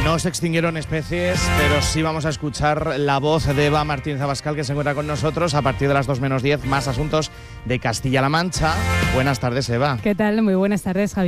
No se extinguieron especies, pero sí vamos a escuchar la voz de Eva Martínez Abascal, que se encuentra con nosotros a partir de las 2 menos 10, más asuntos de Castilla-La Mancha. Buenas tardes, Eva. ¿Qué tal? Muy buenas tardes, Javier.